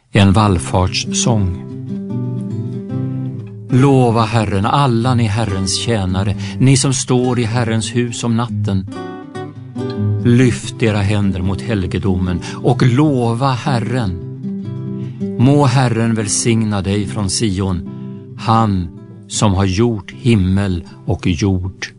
En vallfartssång. Lova Herren, alla ni Herrens tjänare, ni som står i Herrens hus om natten. Lyft era händer mot helgedomen och lova Herren. Må Herren välsigna dig från Sion, han som har gjort himmel och jord.